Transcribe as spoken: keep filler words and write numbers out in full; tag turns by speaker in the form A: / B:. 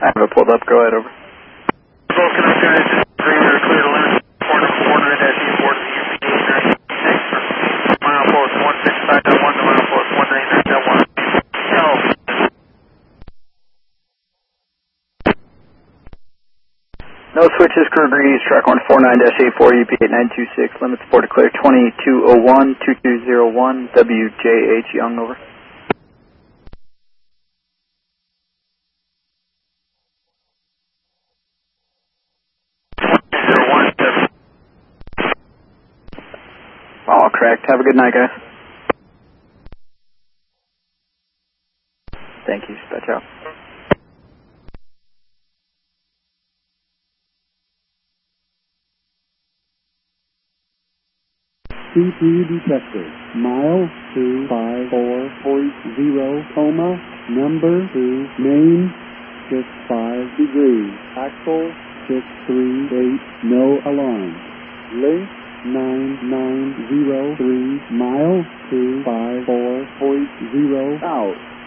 A: I have it pulled up. Go ahead, over.
B: Vulcan up, guys. Three, you're clear to limit. Corner four nine dash E four to the U P eight nine. Thanks for mile force one six five dot one to mile force one nine nine dot one. Hell.
A: No switches, crew agrees. Track one four nine dash eight four, U P eight nine two six. Limit support declare twenty-two oh one, two two zero one, W J H Young, over. All correct. Have a good night, guys. Thank you. Dispatch out.
C: C P detector, mile two five four point zero, coma, number two, main, six five degrees, axle, six three eight, no alarm. Link, nine nine zero three, mile two five four point zero, out.